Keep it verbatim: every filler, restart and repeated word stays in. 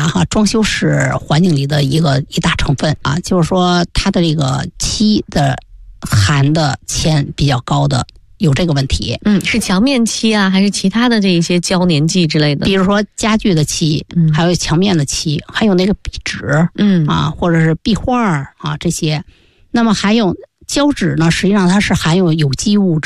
哈，装修是环境里的一个一大成分啊，就是说它的这个漆的含的铅比较高的。有这个问题， 嗯，是墙面漆啊，还是其他的这一些胶粘剂之类的？ 比如说家具的漆，嗯，还有墙面的漆，还有那个壁纸，嗯啊，或者是壁画啊这些。那么还有胶纸呢，实际上它是含有有机物质。